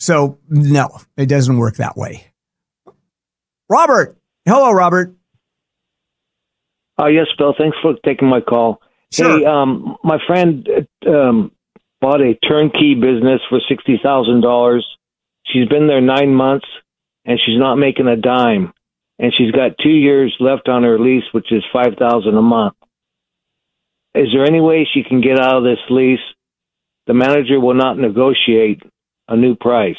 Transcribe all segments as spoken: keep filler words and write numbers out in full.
So, no, it doesn't work that way. Robert. Hello, Robert. Uh, yes, Bill. Thanks for taking my call. Sure. Hey, um, my friend um, bought a turnkey business for sixty thousand dollars. She's been there nine months, and she's not making a dime. And she's got two years left on her lease, which is five thousand dollars a month. Is there any way she can get out of this lease? The manager will not negotiate a new price.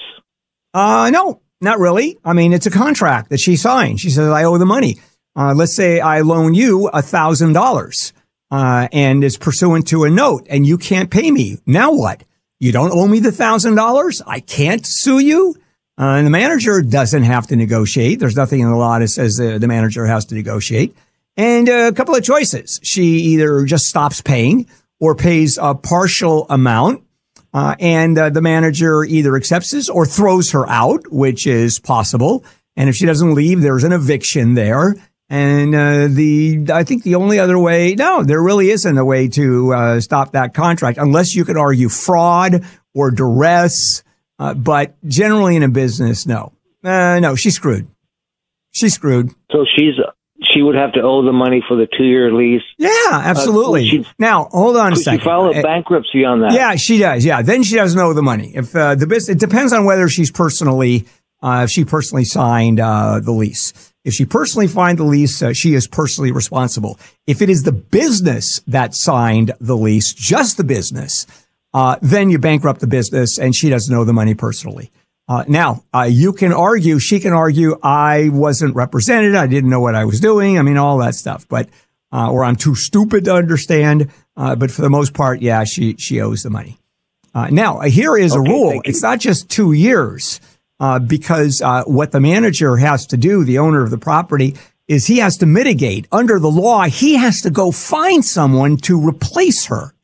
Uh, no, not really. I mean, it's a contract that she signed. She says, I owe the money. Uh, let's say I loan you a thousand dollars, uh, and it's pursuant to a note and you can't pay me. Now what? You don't owe me the thousand dollars. I can't sue you. Uh, and the manager doesn't have to negotiate. There's nothing in the law that says uh, the manager has to negotiate. And a couple of choices. She either just stops paying or pays a partial amount. Uh, and uh, the manager either accepts this or throws her out, which is possible. And if she doesn't leave, there's an eviction there. And uh, the I think the only other way, no, there really isn't a way to uh, stop that contract unless you could argue fraud or duress. Uh, but generally in a business, no. Uh, no, she's screwed. She's screwed. So she's she would have to owe the money for the two-year lease? Yeah, absolutely. Uh, she, now, hold on a second. She file a bankruptcy on that? Yeah, she does. Yeah, then she doesn't owe the money. If uh, the business, it depends on whether she's personally, uh, if she personally signed uh, the lease. If she personally signed the lease, uh, she is personally responsible. If it is the business that signed the lease, just the business, uh, then you bankrupt the business and she doesn't owe the money personally. Uh, now, uh, you can argue, she can argue, I wasn't represented. I didn't know what I was doing. I mean, all that stuff, but, uh, or I'm too stupid to understand. Uh, but for the most part, yeah, she, she owes the money. Uh, now here is okay, a rule. It's not just two years. Uh, because, uh, what the manager has to do, the owner of the property, is he has to mitigate. Under the law, he has to go find someone to replace her.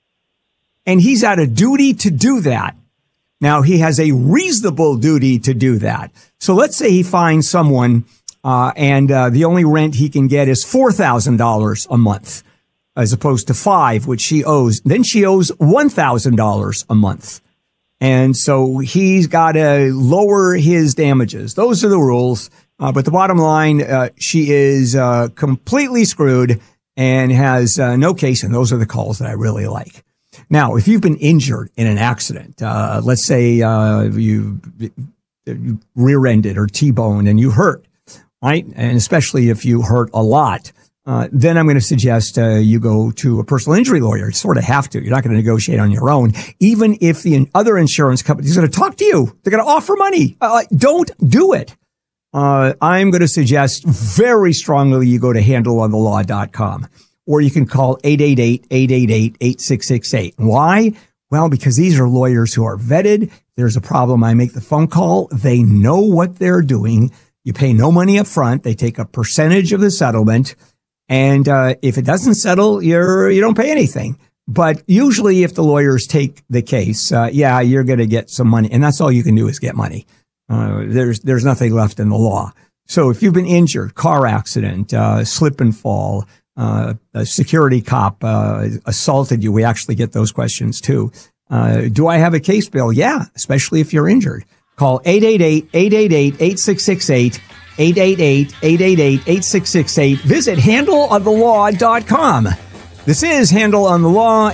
And he's at a duty to do that. Now, he has a reasonable duty to do that. So let's say he finds someone, uh, and, uh, the only rent he can get is four thousand dollars a month, as opposed to five, which she owes. Then she owes one thousand dollars a month. And so he's got to lower his damages. Those are the rules. Uh, but the bottom line, uh, she is, uh, completely screwed and has, uh, no case. And those are the calls that I really like. Now, if you've been injured in an accident, uh, let's say, uh, you, you rear-ended or T-boned and you hurt, right? And especially if you hurt a lot, uh, then I'm going to suggest, uh, you go to a personal injury lawyer. You sort of have to. You're not going to negotiate on your own. Even if the other insurance company is going to talk to you, they're going to offer money. Uh, don't do it. Uh, I'm going to suggest very strongly you go to handle on the law dot com. Or you can call eight eight eight, eight eight eight, eight six six eight. Why? Well, because these are lawyers who are vetted. There's a problem. I make the phone call. They know what they're doing. You pay no money up front. They take a percentage of the settlement. And uh, if it doesn't settle, you're, you don't pay anything. But usually if the lawyers take the case, uh, yeah, you're going to get some money. And that's all you can do is get money. Uh, there's, there's nothing left in the law. So if you've been injured, car accident, uh, slip and fall, Uh, a security cop, uh, assaulted you. We actually get those questions too. Uh, do I have a case, Bill? Yeah, especially if you're injured. Call eight eight eight, eight eight eight, eight six six eight, eight eight eight, eight eight eight, eight six six eight. Visit handle on the law dot com. This is Handle on the Law.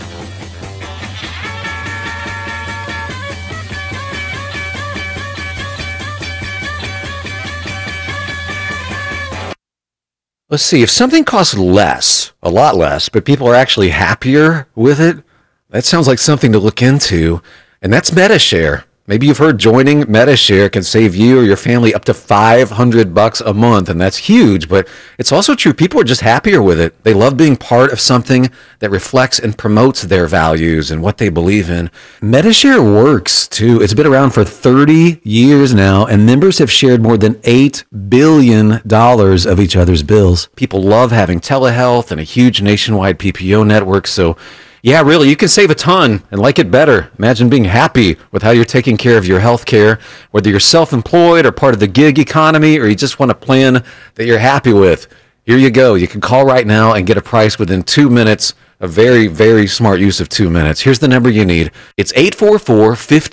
Let's see, if something costs less, a lot less, but people are actually happier with it, that sounds like something to look into, and that's MediShare. Maybe you've heard joining MediShare can save you or your family up to five hundred bucks a month, and that's huge, but it's also true. People are just happier with it. They love being part of something that reflects and promotes their values and what they believe in. MediShare works, too. It's been around for thirty years now, and members have shared more than eight billion dollars of each other's bills. People love having telehealth and a huge nationwide P P O network, so yeah, really, you can save a ton and like it better. Imagine being happy with how you're taking care of your health care, whether you're self-employed or part of the gig economy, or you just want a plan that you're happy with. Here you go. You can call right now and get a price within two minutes. A very, very smart use of two minutes. Here's the number you need. It's eight four four, five zero,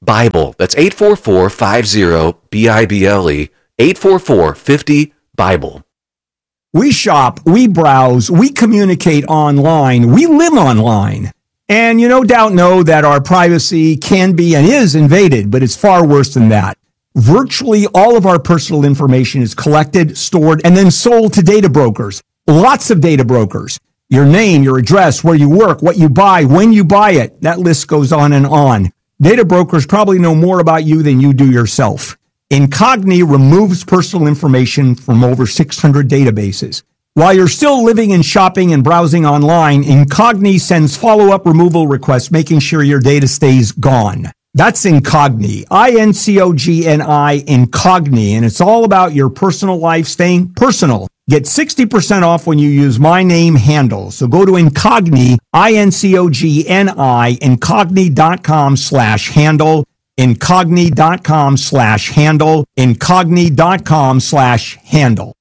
Bible. That's eight four four, five zero, B I B L E, eight four four, five zero, Bible. We shop, we browse, we communicate online, we live online. And you no doubt know that our privacy can be and is invaded, but it's far worse than that. Virtually all of our personal information is collected, stored, and then sold to data brokers. Lots of data brokers. Your name, your address, where you work, what you buy, when you buy it. That list goes on and on. Data brokers probably know more about you than you do yourself. Incogni removes personal information from over six hundred databases. While you're still living and shopping and browsing online, Incogni sends follow-up removal requests, making sure your data stays gone. That's Incogni, I N C O G N I, Incogni, and it's all about your personal life staying personal. Get sixty percent off when you use my name handle. So go to Incogni, I N C O G N I, incogni.com slash handle, incogni.com slash handle, incogni.com slash handle.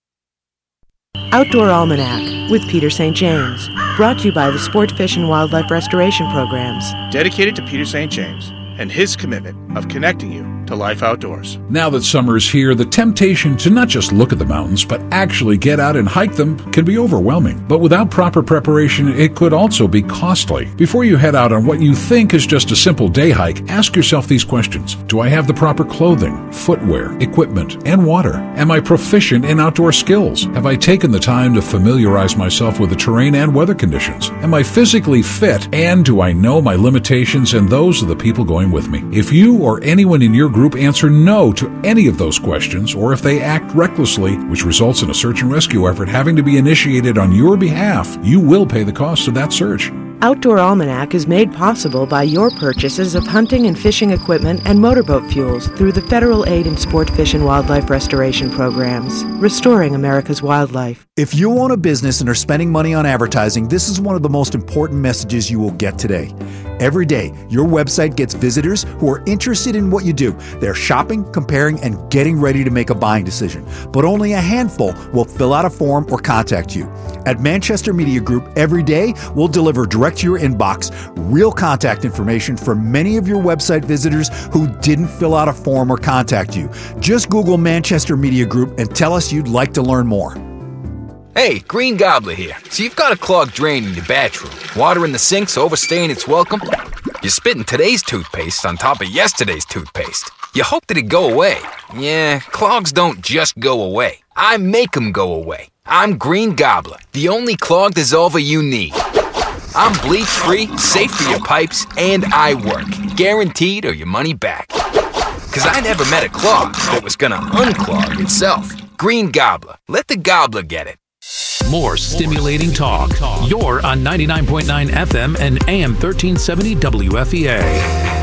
Outdoor Almanac with Peter Saint James, brought to you by the Sport Fish and Wildlife Restoration Programs. Dedicated to Peter Saint James and his commitment of connecting you to life outdoors. Now that summer is here, the temptation to not just look at the mountains, but actually get out and hike them can be overwhelming. But without proper preparation, it could also be costly. Before you head out on what you think is just a simple day hike, ask yourself these questions. Do I have the proper clothing, footwear, equipment, and water? Am I proficient in outdoor skills? Have I taken the time to familiarize myself with the terrain and weather conditions? Am I physically fit? And do I know my limitations and those of the people going with me? If you or anyone in your group answer no to any of those questions, or if they act recklessly, which results in a search and rescue effort having to be initiated on your behalf, you will pay the cost of that search. Outdoor Almanac is made possible by your purchases of hunting and fishing equipment and motorboat fuels through the Federal Aid and Sport Fish and Wildlife Restoration Programs, restoring America's wildlife. If you own a business and are spending money on advertising, this is one of the most important messages you will get today. Every day, your website gets visitors who are interested in what you do. They're shopping, comparing, and getting ready to make a buying decision. But only a handful will fill out a form or contact you. At Manchester Media Group, every day we'll deliver direct to your inbox real contact information for many of your website visitors who didn't fill out a form or contact you. Just Google Manchester Media Group and tell us you'd like to learn more. Hey, Green Gobbler here. So you've got a clogged drain in your bathroom. Water in the sink's overstaying its welcome. You're spitting today's toothpaste on top of yesterday's toothpaste. You hope that it go away. Yeah, clogs don't just go away. I make them go away. I'm Green Gobbler, the only clog dissolver you need. I'm bleach-free, safe for your pipes, and I work. Guaranteed or your money back. Because I never met a clog that was gonna unclog itself. Green Gobbler. Let the gobbler get it. More stimulating talk. You're on ninety-nine point nine F M and A M thirteen seventy W F E A.